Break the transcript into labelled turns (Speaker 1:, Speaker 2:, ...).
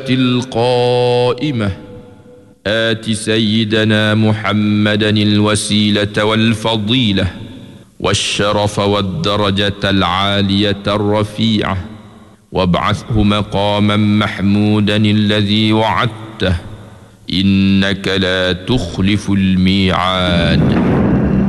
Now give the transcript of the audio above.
Speaker 1: القائمة آت سيدنا محمدا الوسيلة والفضيلة والشرف والدرجة العالية الرفيعة وابعثه مقاما محمودا الذي وعدته إنك لا تخلف الميعاد.